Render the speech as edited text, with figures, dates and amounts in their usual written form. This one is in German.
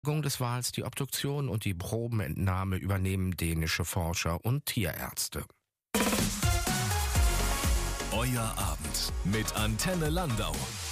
Des Wals, die Obduktion und die Probenentnahme übernehmen dänische Forscher und Tierärzte. Euer Abend mit Antenne Landau.